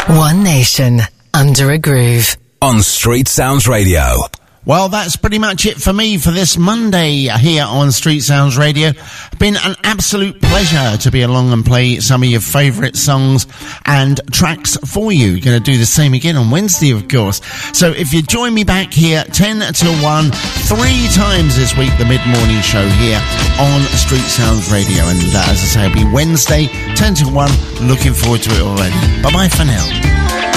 One nation, under a groove. On Street Sounds Radio. Well, that's pretty much it for me for this Monday here on Street Sounds Radio. Been an absolute pleasure to be along and play some of your favourite songs and tracks for you. Going to do the same again on Wednesday, of course. So if you join me back here 10 till 1, 3 times this week, the mid-morning show here on Street Sounds Radio. And as I say, it'll be Wednesday, 10 till 1. Looking forward to it already. Bye-bye for now.